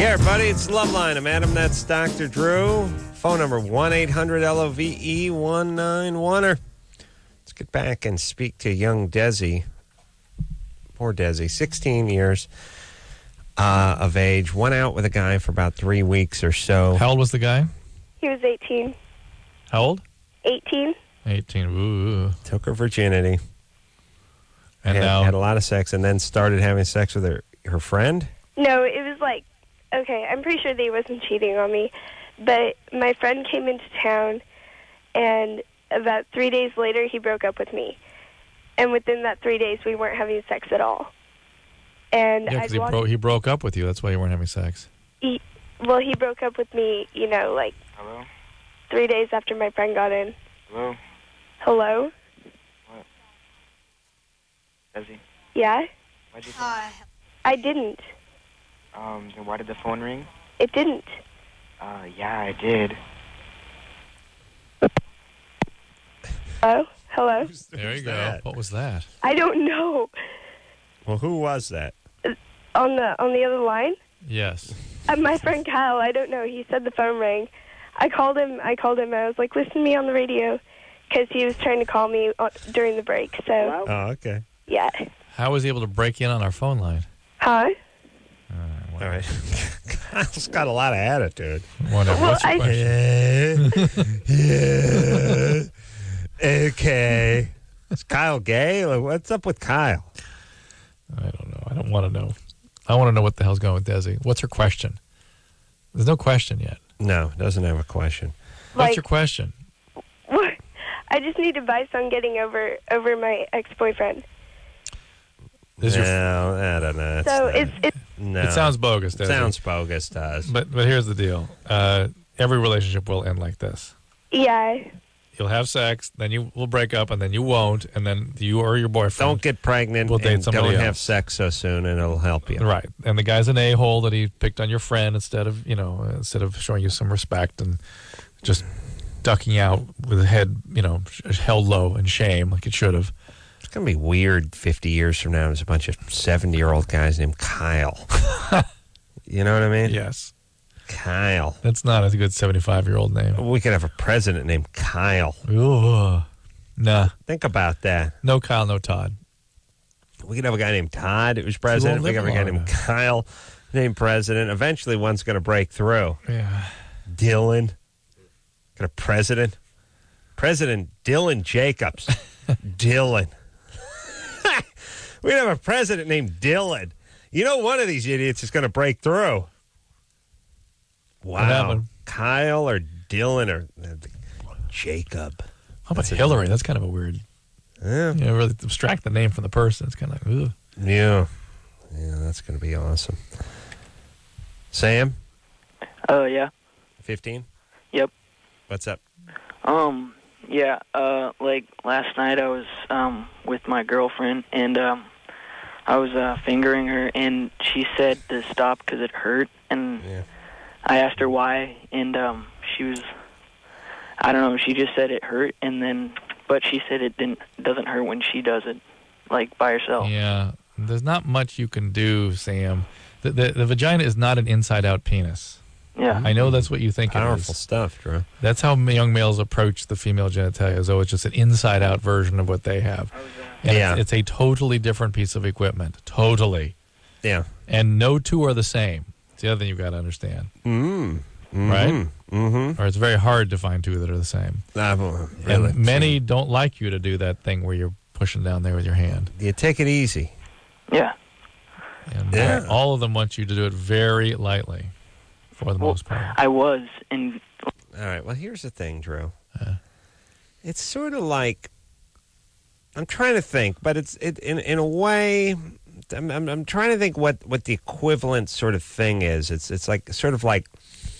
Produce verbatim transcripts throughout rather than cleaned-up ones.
Yeah, everybody, it's Loveline. I'm Adam. That's Doctor Drew. Phone number one eight hundred L O V E one nine one er. Let's get back and speak to young Desi. Poor Desi, sixteen years uh, of age. Went out with a guy for about three weeks or so. How old was the guy? He was eighteen. How old? eighteen. eighteen. Ooh. Took her virginity. And had, now had a lot of sex and then started having sex with her, her friend? No, it was like, okay, I'm pretty sure they wasn't cheating on me, but my friend came into town, and about three days later, he broke up with me. And within that three days, we weren't having sex at all. And yeah, because he, bro- he broke up with you. That's why you weren't having sex. He, well, he broke up with me, you know, like Hello? three days after my friend got in. Hello? Hello? What? Desi? Yeah? Why'd you Hi. I didn't. Um, then why did the phone ring? It didn't. Uh, yeah, I did. Hello? Hello? There you Who's go. that? What was that? I don't know. Well, who was that? On the on the other line? Yes. Uh, my friend Kyle, I don't know. He said the phone rang. I called him. I called him. I was like, listen to me on the radio, because he was trying to call me on, during the break. So, Hello? Oh, okay. yeah. How was he able to break in on our phone line? Huh? All right. Kyle's got a lot of attitude. Whatever. Well, What's your I- question? Yeah. Yeah. Okay. Is Kyle gay? Like, what's up with Kyle? I don't know. I don't want to know. I want to know what the hell's going with Desi. What's her question? There's no question yet. No, doesn't have a question. What's Like, your question? what? I just need advice on getting over over my ex-boyfriend. Is your- no, I don't know. It's So not- it's it's no. It sounds bogus, Desi. sounds bogus to us. But but here's the deal. Uh, every relationship will end like this. yeah. You'll have sex, then you will break up, and then you won't, and then you or your boyfriend. Don't get pregnant We'll date and somebody don't have else. sex so soon, and it'll help you. Right. And the guy's an a-hole that he picked on your friend instead of, you know, instead of showing you some respect and just ducking out with a head, you know, sh- held low in shame like it should have. It's going to be weird fifty years from now. There's a bunch of seventy-year-old guys named Kyle. You know what I mean? Yes. Kyle. That's not a good seventy-five-year-old name. We could have a president named Kyle. Ooh. Nah. Think about that. No Kyle, no Todd. We could have a guy named Todd who's president. won't We could have a live guy long named enough. Kyle named president. Eventually, one's going to break through. Yeah. Dylan. Got a president. President Dylan Jacobs. Dylan. We have a president named Dylan. You know, one of these idiots is going to break through. Wow. happened? Kyle or Dylan or uh, Jacob. How about Hillary? That's kind of a weird, Yeah. you know, really abstract the name from the person. It's kind of like, ugh. Yeah. Yeah, that's going to be awesome. Sam, Uh, yeah. fifteen? Yep. What's up? Um, yeah, uh, like, last night I was, um, with my girlfriend, and, um, I was, uh, fingering her, and she said to stop because it hurt, and Yeah. I asked her why, and, um, she was, I don't know, she just said it hurt, and then, but she said it didn't, doesn't hurt when she does it, like, by herself. Yeah. There's not much you can do, Sam. The, the, the vagina is not an inside-out penis. Yeah. I know that's what you think Powerful it is. stuff, Drew. That's how young males approach the female genitalia, as though it's just an inside-out version of what they have. And Yeah. it's, it's a totally different piece of equipment. Totally. Yeah. And no two are the same. It's the other thing you've got to understand. Mm. Right? Mm-hmm. Or it's very hard to find two that are the same. Uh, well, really. And many don't like you to do that thing where you're pushing down there with your hand. You take it easy. Yeah. And Yeah. all of them want you to do it very lightly, for the Well, most part. I was, and All right. Well, here's the thing, Drew. Yeah. It's sort of like I'm trying to think, but it's it in in a way. I'm, I'm I'm trying to think what what the equivalent sort of thing is. It's it's like sort of like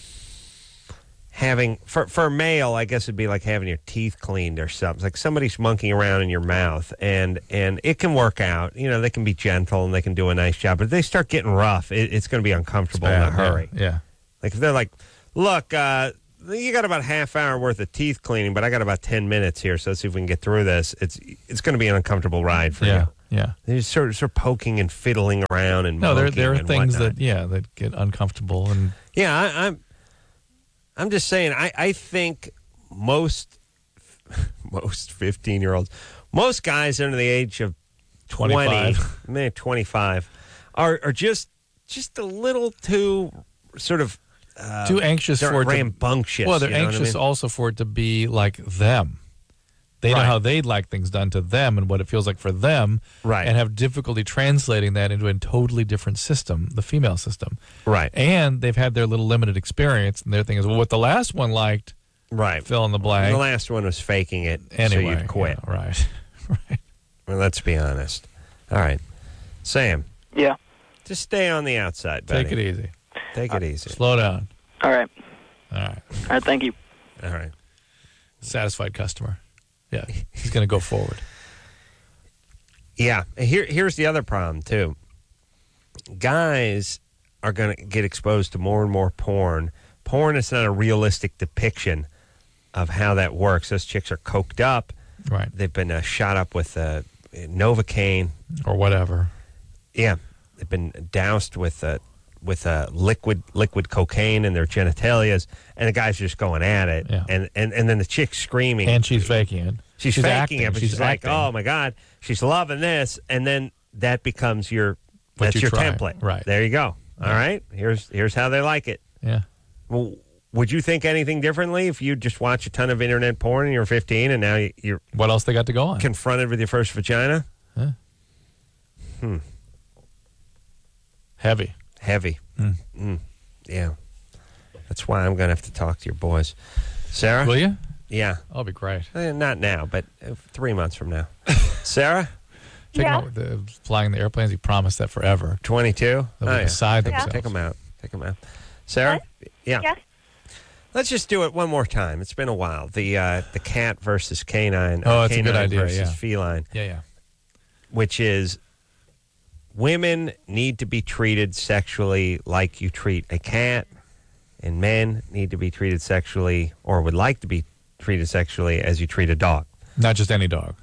having for for a male, I guess it'd be like having your teeth cleaned or something. It's like somebody's monkeying around in your mouth, and and it can work out. You know, they can be gentle and they can do a nice job, but if they start getting rough, it, it's going to be uncomfortable in a Bad, hurry. Yeah. yeah. Like if they're like, look, uh, you got about a half hour worth of teeth cleaning, but I got about ten minutes here, so let's see if we can get through this. It's it's going to be an uncomfortable ride for Yeah. you. Yeah. They're just sort of, sort of poking and fiddling around and No, there monkeying there are and things whatnot. that yeah that get uncomfortable and Yeah, I, I'm. I'm just saying. I, I think most most fifteen year olds, most guys under the age of twenty, twenty-five. maybe twenty-five, are are just just a little too sort of uh, too anxious they're for it to, rambunctious. well, they're you know what I anxious mean? also for it to be like them. They know Right. how they'd like things done to them and what it feels like for them, Right. and have difficulty translating that into a totally different system, the female system. Right. And they've had their little limited experience, and their thing is, well, what the last one liked, Right. fill in the blank. The last one was faking it, anyway, so you'd quit. yeah, right. right. Well, let's be honest. All right, Sam, Yeah. just stay on the outside, buddy. Take it easy. Take it easy. Slow down. All right. All right. All right. Thank you. All right. Satisfied customer. Yeah, he's going to go forward. Yeah. Here, here's the other problem too. Guys are going to get exposed to more and more porn. Porn is not a realistic depiction of how that works. Those chicks are coked up. Right. They've been uh, shot up with uh, Novocaine. Or whatever. Yeah, they've been doused with uh, with uh, liquid liquid cocaine in their genitalias, and the guys are just going at it. Yeah. And, and and then the chick's screaming. And she's faking it. She's, she's faking acting. it, but she's she's, acting. like, "Oh my God, she's loving this," and then that becomes your What that's you your try. template. Right. There you go. All right. Here's here's how they like it. Yeah. Well, would you think anything differently if you just watch a ton of internet porn and you're fifteen and now you're What else they got to go on? confronted with your first vagina? Huh? Hmm. Heavy. Heavy. Mm. Mm. Yeah. That's why I'm going to have to talk to your boys. Sarah? Will you? Yeah. That'll be great. Eh, not now, but uh, three months from now. Sarah? Take Yeah. them out, the, flying the airplanes, he promised that forever. twenty-two? They'll be beside take, themselves. Take them out. Take them out. Sarah? Yeah. Yes. Let's just do it one more time. It's been a while. The uh, the cat versus canine. Oh, uh, that's a good canine idea, versus yeah. feline, Yeah, yeah. which is women need to be treated sexually like you treat a cat, and men need to be treated sexually, or would like to be treated sexually as you treat a dog. Not just any dog.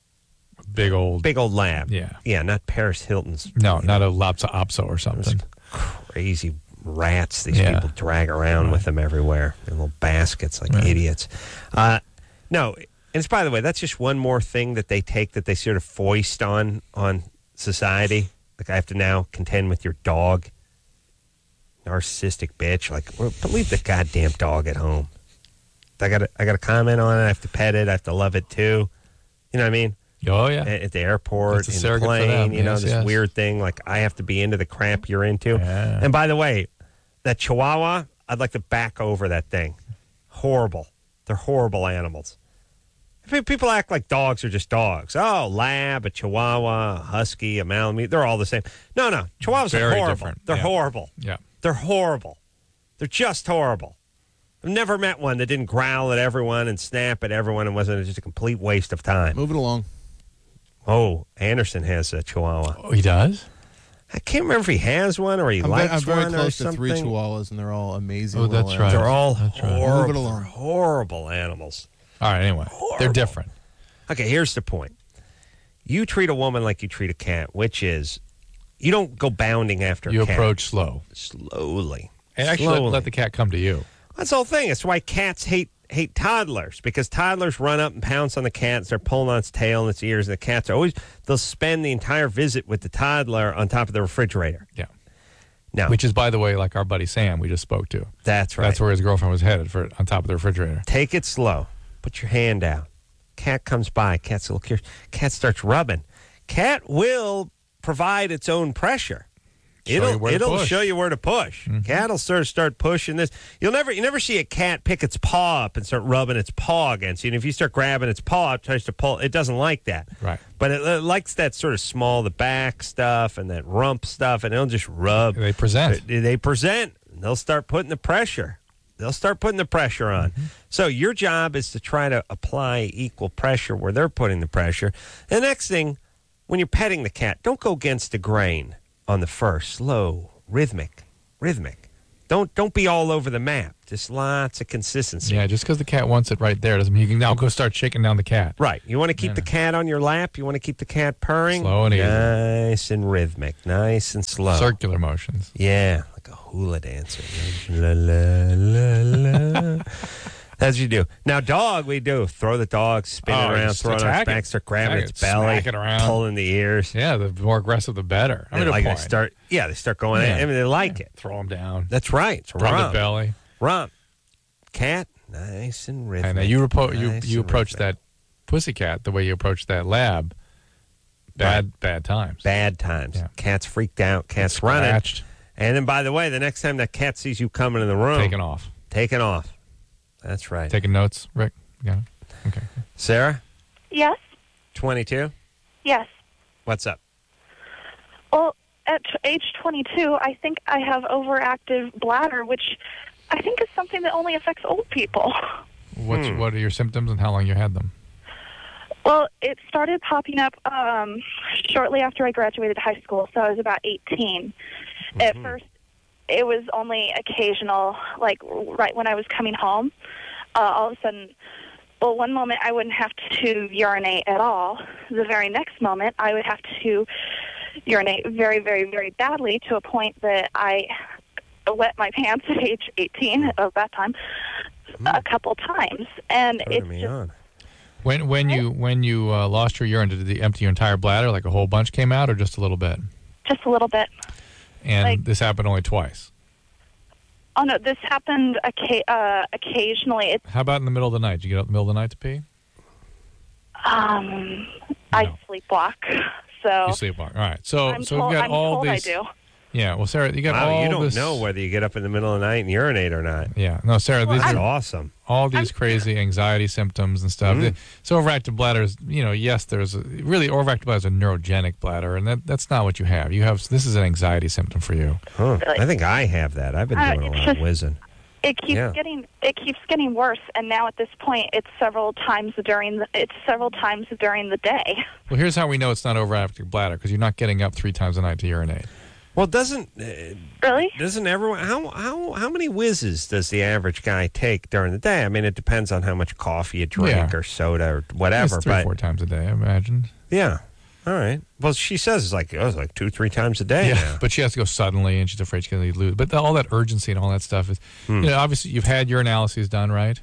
Big old. Big old lab. Yeah. Yeah, not Paris Hilton's. No, you not know, a Lhasa Apso or something. crazy rats these Yeah. people drag around with them everywhere in little baskets like Right. idiots. Uh, no, and it's, by the way, that's just one more thing that they take that they sort of foist on on society. Like, I have to now contend with your dog. Narcissistic bitch. Like, well, but leave the goddamn dog at home. I got I got to comment on it. I have to pet it. I have to love it too. You know what I mean? Oh, yeah. At, at the airport, It's a in the surrogate for plane, them. you know, Yes, this yes. weird thing. Like, I have to be into the crap you're into. Yeah. And by the way, that Chihuahua, I'd like to back over that thing. Horrible. They're horrible animals. I mean, people act like dogs are just dogs. Oh, lab, a Chihuahua, a husky, a Malamute, they're all the same. No, no. Chihuahuas Very are horrible. different. They're Yeah. horrible. Yeah. They're horrible. They're just horrible. I've never met one that didn't growl at everyone and snap at everyone and wasn't just a complete waste of time. Move it along. Oh, Anderson has a Chihuahua. Oh, he does? I can't remember if he has one or he I'm, ve- likes I'm very one or close to something. three chihuahuas, and they're all amazing. Oh, little that's right. animals. They're all That's right. horrible, Move it along. horrible animals. All right, anyway. Horrible. They're different. Okay, here's the point. You treat a woman like you treat a cat, which is you don't go bounding after You a cat. approach slow. Slowly. And actually let, Slowly. let the cat come to you. That's the whole thing. That's why cats hate hate toddlers, because toddlers run up and pounce on the cat and start pulling on its tail and its ears, and the cats are always, they'll spend the entire visit with the toddler on top of the refrigerator. Yeah. No, Which is, by the way, like our buddy Sam we just spoke to. that's right. That's where his girlfriend was headed, for on top of the refrigerator. Take it slow. Put your hand out. Cat comes by. Cat's a little curious. Cat starts rubbing. Cat will provide its own pressure. Show It'll you where to it'll push. show you where to push. Cat'll sort of start pushing this. You'll never you never see a cat pick its paw up and start rubbing its paw against you. And if you start grabbing its paw, it tries to pull. It doesn't like that. Right. But it, it likes that sort of small, the back stuff and that rump stuff, and it'll just rub. They present. They, they present. They'll start putting the pressure. They'll start putting the pressure on. Mm-hmm. So your job is to try to apply equal pressure where they're putting the pressure. The next thing, when you're petting the cat, don't go against the grain on the first. Slow, rhythmic, rhythmic. Don't don't be all over the map. Just lots of consistency. Yeah, just because the cat wants it right there doesn't mean you can now go start shaking down the cat. Right. You want to keep Yeah. the cat on your lap. You want to keep the cat purring. Slow and easy. Nice and rhythmic. Nice and slow. Circular motions. Yeah, like a hula dancer. La, la, la, la. That's what you do. Now, dog, we do. Throw the dog, spin Oh, it around, just throw it on its attack it. back, start grabbing Attack its it, belly, smack it around. pulling the ears. Yeah, the more aggressive, the better. I And mean, like a they point. start, yeah, they start going. Yeah. I mean, they like it. Throw them down. That's right. It's a Rub the romp. belly. Romp. Cat, nice and rhythmic. And then you, repo- you, Nice you and approach rhythmic. that pussycat the way you approach that lab. Bad, Right. bad times. Bad times. Yeah. Cat's freaked out. Cat's running. Scratched, And then, by the way, the next time that cat sees you coming in the room, taken off. taking off. That's right. Taking notes, Rick? You got it? Okay. Sarah, Yes. twenty-two. Yes. What's up? Well, at t- age twenty-two, I think I have overactive bladder, which I think is something that only affects old people. What's Hmm. What are your symptoms and how long you had them? Well, it started popping up um, shortly after I graduated high school, so I was about eighteen. At first, it was only occasional, like right when I was coming home. Uh, all of a sudden, well, one moment I wouldn't have to urinate at all. The very next moment, I would have to urinate very, very, very badly to a point that I wet my pants at age eighteen of that time a couple times. And Turning it's me just, on. When when you when you uh, lost your urine, did you empty your entire bladder, like a whole bunch came out, or just a little bit? just a little bit. And Like- this happened only twice. Oh, no, this happened oca- uh, occasionally. It's, How about in the middle of the night? Did you get up in the middle of the night to pee? um, I No. sleepwalk, so You sleepwalk. All right. So I'm so told, we've got I'm all told these. I do. Yeah. Well, Sarah, you got Wow, all you don't this. know whether you get up in the middle of the night and urinate or not. Yeah. No, Sarah. Well, these That's are awesome. all these I'm- crazy anxiety symptoms and stuff. Mhm. So overactive bladder is, you know, yes, there's a, really overactive bladder is a neurogenic bladder, and that, that's not what you have. You have this is an anxiety symptom for you. Huh. Really? I think I have that. I've been Uh, doing a it's lot of just- whizzing. It keeps Yeah. getting it keeps getting worse, and now at this point, it's several times during the it's several times during the day. Well, here's how we know it's not overactive bladder because you're not getting up three times a night to urinate. Well, doesn't uh, Really? doesn't everyone? How how how many whizzes does the average guy take during the day? I mean, it depends on how much coffee you drink Yeah. or soda or whatever. It's three, but four times a day, I imagine. yeah, all right. Well, she says it's like oh, it's like two, three times a day. Yeah, now. but she has to go suddenly, and she's afraid she's going to lose. But the, all that urgency and all that stuff is, Hmm. you know, obviously you've had your analyses done, right?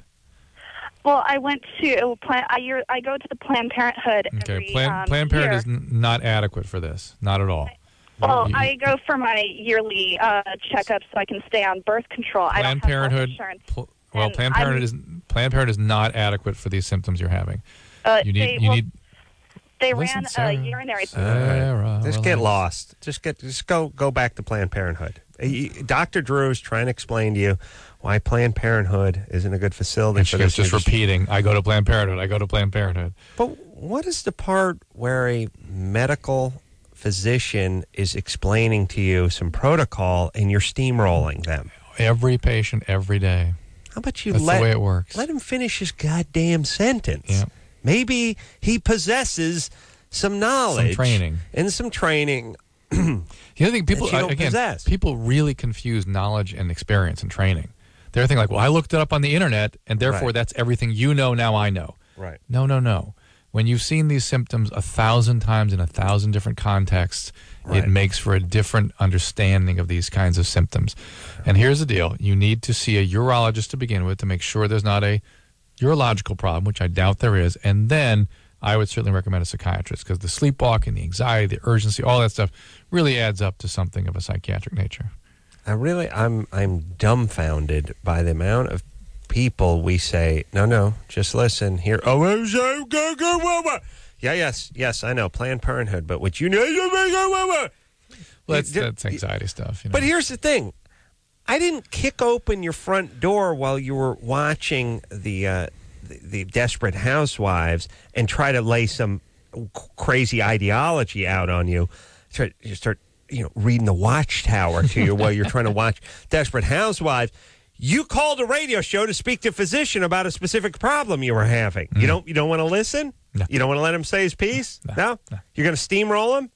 Well, I went to plan. I year, I go to the Planned Parenthood. Okay, every, Plan, um, Planned Parenthood year. is n- not adequate for this, not at all. Well, You- I go for my yearly uh, checkup so I can stay on birth control. I Planned don't have health Parenthood. insurance. Pl- well, And Planned I'm- Parenthood is Planned Parenthood is not adequate for these symptoms you're having. Uh, You need they, you well, need they listen, ran Sarah. a urinary. Sarah, Just get relax. lost. Just get just go go back to Planned Parenthood. Uh, you- Doctor Drew is trying to explain to you why Planned Parenthood isn't a good facility And for she this. keeps just industry. repeating, I go to Planned Parenthood, I go to Planned Parenthood. But what is the part where a medical physician is explaining to you some protocol and you're steamrolling them? Every patient, every day. How about you That's let the way it works. let him finish his goddamn sentence? Yeah. Maybe he possesses some knowledge, Some training. and some training. The other thing, people That you don't again, possess. people really confuse knowledge and experience and training. They're thinking like, well, I looked it up on the internet, and therefore Right. that's everything you know now. I know. Right. No, no, no. When you've seen these symptoms a thousand times in a thousand different contexts, Right. it makes for a different understanding of these kinds of symptoms. And here's the deal: you need to see a urologist to begin with to make sure there's not a urological problem, which I doubt there is, and then I would certainly recommend a psychiatrist because the sleepwalking, the anxiety, the urgency, all that stuff really adds up to something of a psychiatric nature. I really, I'm, I'm dumbfounded by the amount of people we say, no, no, just listen here. Oh, I'm sorry, go, go, go, go. Yeah, yes, yes, I know, Planned Parenthood, but what you know, Well, that's, You- that's anxiety stuff. You know? But here's the thing. I didn't kick open your front door while you were watching the, uh, the, the Desperate Housewives and try to lay some c- crazy ideology out on you. Start, you start, you know, reading the Watchtower to you while you're trying to watch Desperate Housewives. You called a radio show to speak to a physician about a specific problem you were having. You don't, you don't want to listen. No. You don't want to let him say his piece. No, no. You're going to steamroll him. No.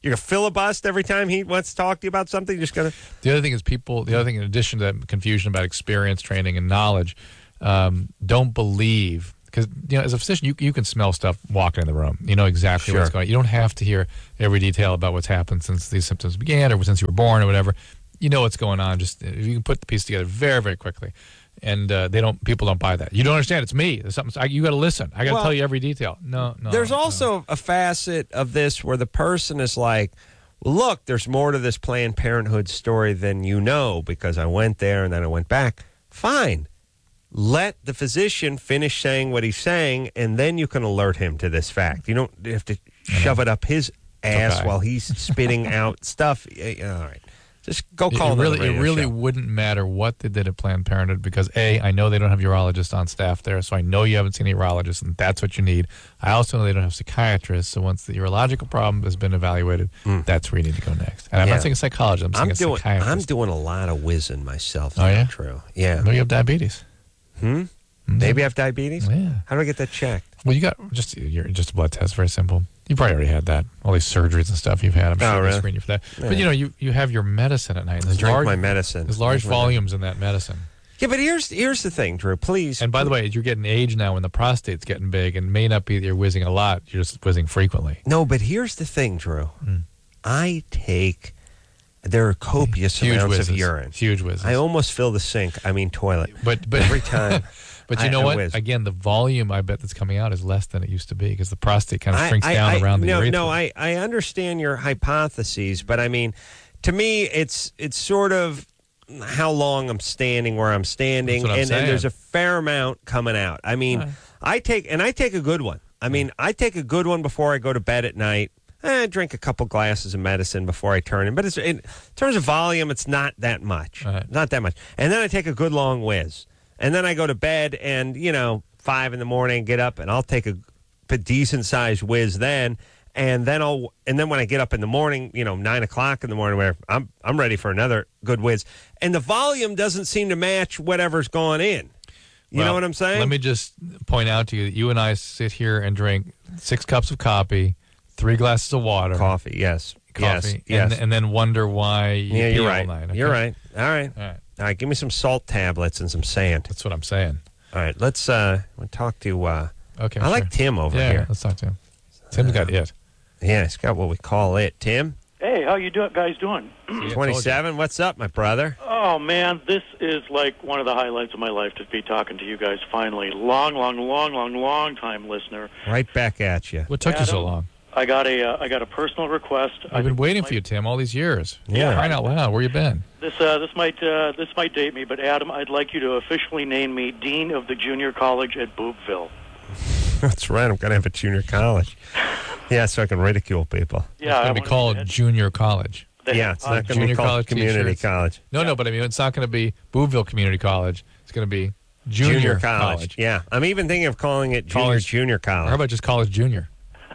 You're gonna filibust every time he wants to talk to you about something. You're just gonna. The other thing is people. The other thing, in addition to that confusion about experience, training, and knowledge, um, don't believe. Because, you know, as a physician, you you can smell stuff walking in the room. You know exactly Sure. what's going on. You don't have to hear every detail about what's happened since these symptoms began or since you were born or whatever. You know what's going on. Just you can put the piece together very, very quickly. And uh, they don't. People don't buy that. You don't understand. It's me. There's something. I, you got to listen. I got to Well, tell you every detail. No, no. There's no. also a facet of this where the person is like, well, look, there's more to this Planned Parenthood story than you know because I went there and then I went back. Fine. Let the physician finish saying what he's saying, and then you can alert him to this fact. You don't have to shove it up his ass okay. while he's spitting out stuff. Yeah, all right. Just go call it them on really, the radio it really show. wouldn't matter what they did at Planned Parenthood because A, I know they don't have urologists on staff there, so I know you haven't seen a urologist, and that's what you need. I also know they don't have psychiatrists, so once the urological problem has been evaluated, Mm. that's where you need to go next. And I'm Yeah. not saying psychologist, I'm saying I'm a doing, psychiatrist. I'm doing a lot of whizzing myself. Oh, now, yeah? True. Yeah. No, you have diabetes. Hmm? Mhm. Maybe I have diabetes? Yeah. How do I get that checked? Well, you got just you're, just a blood test, very simple. You probably already had that. All these surgeries and stuff you've had. I'm sure Oh, they really? screen you for that. Yeah. But you know, you, you have your medicine at night. And there's Drink large, my medicine. There's large Drink my volumes in that medicine. Yeah, but here's here's the thing, Drew. Please. And by the way, you're getting age now when the prostate's getting big, and may not be that you're whizzing a lot. You're just whizzing frequently. No, but here's the thing, Drew. Mm. I take. There are copious Huge amounts whizzes. of urine. Huge whizzes. I almost fill the sink. I mean toilet. but but Every time. But you I- know I what? whiz. Again, the volume I bet that's coming out is less than it used to be because the prostate kind of I- shrinks I- down I- around the no, urethra. No, I, I understand your hypotheses, but I mean, to me, it's it's sort of how long I'm standing where I'm standing, That's what I'm and, and saying. there's a fair amount coming out. I mean, Right. I take and I take a good one. I mean, I take a good one before I go to bed at night. Eh, I drink a couple glasses of medicine before I turn in, but it's in terms of volume, it's not that much, Right. not that much. And then I take a good long whiz, and then I go to bed, and you know, five in the morning, get up, and I'll take a, a decent sized whiz then. And then I'll, and then when I get up in the morning, you know, nine o'clock in the morning, where I'm, I'm ready for another good whiz, and the volume doesn't seem to match whatever's gone in. You Well, know what I'm saying? Let me just point out to you that you and I sit here and drink six cups of coffee, three glasses of water, Coffee, yes, coffee, yes, and, yes. and then wonder why you yeah, pee you're all right. night. Okay? You're right. All right, All right. all right. Give me some salt tablets and some sand. That's what I'm saying. All right, let's uh, we'll talk to. Uh, Okay. I sure. like Tim over yeah, here. let's talk to him. Tim's got it. Yeah, he's got what we call it. Tim, Hey, how you do- guys doing? twenty-seven. What's up, my brother? Oh man, this is like one of the highlights of my life to be talking to you guys finally. Long, long, long, long, long time listener. Right back at you. What took you so Adam, long? I got a uh, I got a personal request. I've been waiting for you, Tim, all these years. Yeah. Crying out loud. Where you been? This uh, this might uh, this might date me, but Adam, I'd like you to officially name me Dean of the Junior College at Boobville. That's right. I'm gonna have a junior college. Yeah, so I can ridicule people. Yeah, It's I going to be wanna called head- junior college. the Yeah, head- it's not going to be junior called college community t-shirts. college. No, no, but I mean, it's not going to be Booville Community College. It's going to be junior, college. Yeah, I'm even thinking of calling it junior College. junior Or college. how about just college junior?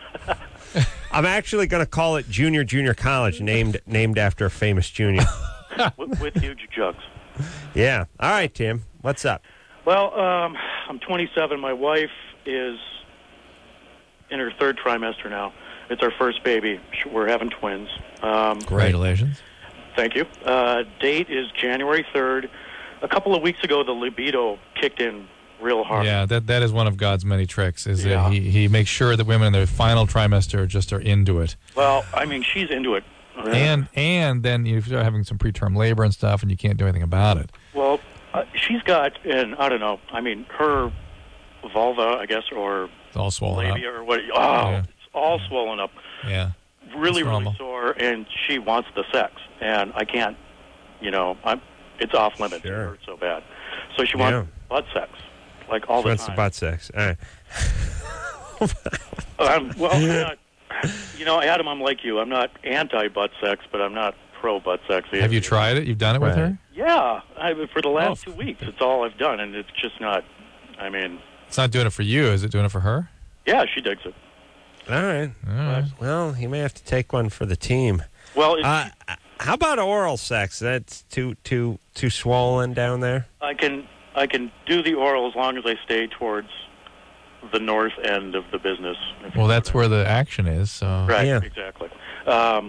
I'm actually going to call it junior junior college, named named after a famous junior. with, with huge jugs. Yeah. All right, Tim. What's up? Well, um, I'm twenty-seven. My wife is in her third trimester now. It's our first baby. Sh- We're having twins. Um, Congratulations. Thank you. Uh, date is January third. A couple of weeks ago, the libido kicked in real hard. Yeah, that that is one of God's many tricks. Is Yeah. that he he makes sure that women in their final trimester just are into it, Well, I mean, she's into it. and and then you start having some preterm labor and stuff, and you can't do anything about it. Well, uh, she's got, and I don't know, I mean, her vulva, I guess, or It's all swollen up. labia or what, oh, Yeah. it's all swollen up. Yeah, Really, It's normal. really sore, and she wants the sex. And I can't, you know, I'm, it's off limits. Sure. It hurts so bad. So she wants Yeah. butt sex, like all She the wants the time. butt sex. All right. Um, well, I'm not, you know, Adam, I'm like you. I'm not anti-butt sex, but I'm not pro-butt sex either. have you tried it? You've done it with Right. her? Yeah, I, for the last Oh. two weeks, it's all I've done, and it's just not. I mean, It's not doing it for you. Is it doing it for her? yeah, she digs it. All right. All right. Well, you may have to take one for the team. Well, it's, Uh, how about oral sex? That's too too too swollen down there. I can I can do the oral as long as I stay towards the north end of the business. if you Well, know that's what where the action is. So I mean. right, Yeah. exactly. Um,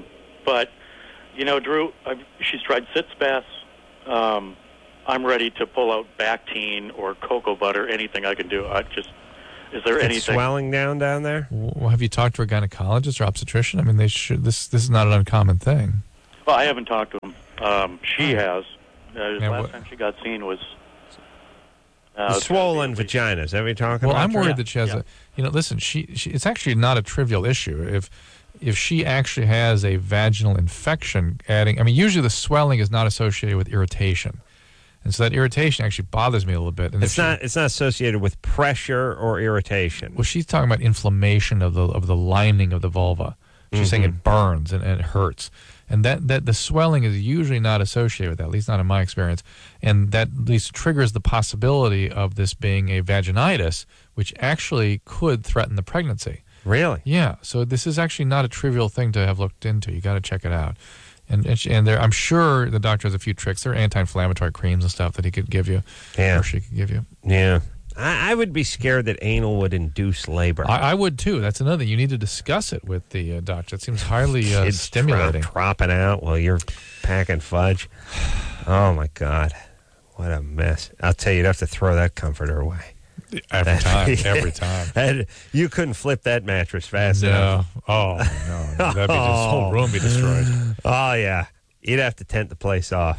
But, you know, Drew, I've, she's tried sitz baths. Um, I'm ready to pull out Bactine or cocoa butter, anything I can do. I just, is there It's anything? swelling down down there? Well, have you talked to a gynecologist or obstetrician? I mean, they should. This this is not an uncommon thing. Well, I haven't talked to him. Um, she has. Uh, the Yeah, last what- time she got seen was... Uh, Swollen vaginas. Are we talking Well, about? I'm Drew? worried that she has Yeah. a. You know, listen. She, she. It's actually not a trivial issue. If if she actually has a vaginal infection, adding. I mean, usually the swelling is not associated with irritation, and so that irritation actually bothers me a little bit. And if It's she- not. It's not associated with pressure or irritation. Well, she's talking about inflammation of the of the lining of the vulva. She's saying Mm-hmm. it burns and, and it hurts, and that, that the swelling is usually not associated with that, at least not in my experience, and that at least triggers the possibility of this being a vaginitis, which actually could threaten the pregnancy. Really? Yeah, so this is actually not a trivial thing to have looked into. You got to check it out, and and, she, and there, I'm sure the doctor has a few tricks. There are anti-inflammatory creams and stuff that he could give you, Yeah. or she could give you. Yeah. I, I would be scared that anal would induce labor. I, I would too. That's another thing. You need to discuss it with the uh, doctor. It seems highly uh, Kids stimulating. Drop, dropping out while you're packing fudge. Oh my God, what a mess! I'll tell you, you'd have to throw that comforter away. Every time, every time. That- you couldn't flip that mattress fast No. enough. Oh, no. no. That'd be just the whole room be destroyed. Oh yeah, you'd have to tent the place off.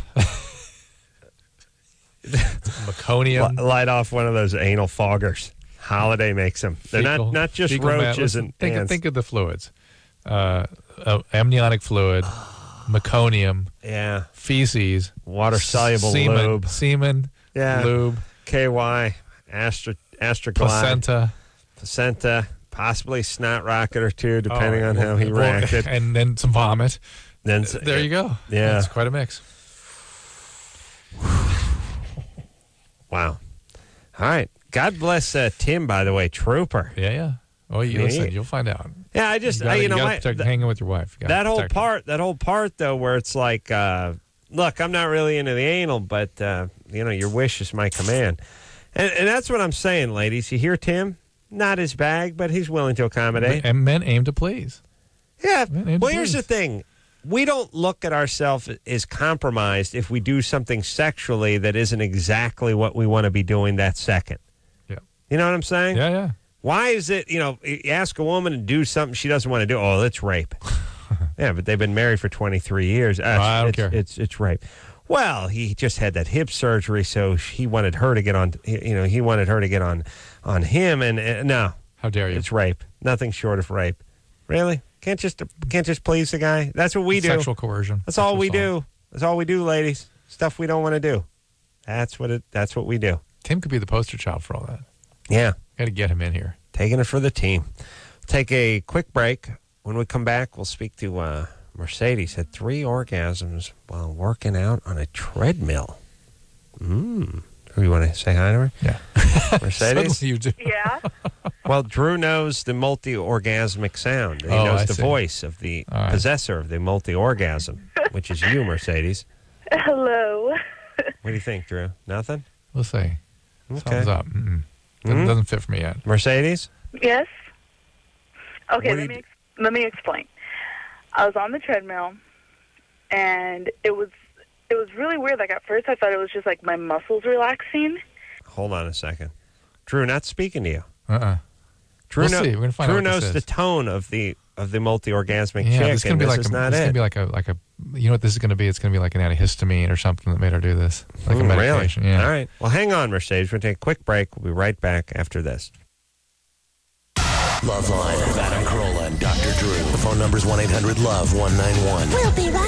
Meconium. L- light off one of those anal foggers. Holiday makes them. They're fecal- not not just fecal mat- roaches listen, and think, of, ants. think of the fluids. Uh, uh, amniotic fluid, meconium, yeah, feces, water soluble semen, lube. semen, Yeah. lube, K Y, Astra, Astroglide, placenta. placenta, possibly snot rocket or two, depending Oh, on how he well, reacted. And then some vomit. Then There you go. Yeah. That's quite a mix. Wow. All right. God bless uh, Tim, by the way, trooper. Yeah, yeah. Oh, you Yeah, listen. you- You'll find out. Yeah, I just, You, I, gotta, you know, gotta my, protect th- hanging with your wife. You gotta that whole protect her. part, that whole part, though, where it's like, uh, look, I'm not really into the anal, but, uh, you know, your wish is my command. And, and that's what I'm saying, ladies. You hear Tim? Not his bag, but he's willing to accommodate. And men aim to please. Yeah. Man, and Well, here's please. the thing. We don't look at ourselves as compromised if we do something sexually that isn't exactly what we want to be doing that second. Yeah. You know what I'm saying? Yeah, yeah. Why is it, you know, you ask a woman to do something she doesn't want to do? Oh, that's rape. Yeah, but they've been married for twenty-three years. Uh, I don't it's, care. It's, it's rape. Well, he just had that hip surgery, so he wanted her to get on, you know, he wanted her to get on, on him. And uh, no, How dare you? it's rape. Nothing short of rape. Really? Can't just can't just please the guy? That's what we do. Sexual coercion. That's all Sexual we assault. do. That's all we do, ladies. Stuff we don't want to do. That's what it. That's what we do. Tim could be the poster child for all that. Yeah, Got to get him in here. taking it for the team. Take a quick break. When we come back, we'll speak to uh, Mercedes. Had three orgasms while working out on a treadmill. Mm. Who you want to say hi to her? Yeah. Mercedes. Suddenly you do. Yeah. Well, Drew knows the multi-orgasmic sound. He Oh, knows I the see. voice of the All right. possessor of the multi-orgasm, which is you, Mercedes. Hello. What do you think, Drew? Nothing? We'll see. Okay. Thumbs up. Mm-mm. Doesn't, Mhm. doesn't fit for me yet. Mercedes? Yes. Okay, What do let you me d- ex- let me explain. I was on the treadmill, and it was it was really weird. Like at first, I thought it was just like my muscles relaxing. Hold on a second. Drew, not speaking to you. Uh-uh. Drew, We'll kno- see. We're gonna find Drew out what this knows the is. tone of the of the multi-orgasmic Yeah, chick, this is gonna and be this like is a, not this is it. gonna be like a like a. You know what this is gonna be? It's gonna be like an antihistamine or something that made her do this, like a Mm, medication. Really? Yeah. All right. Well, hang on, Mercedes. We're going to take a quick break. We'll be right back after this. Loveline with Adam Carolla and Doctor Drew. The phone number's one eight hundred love one nine one. We'll be right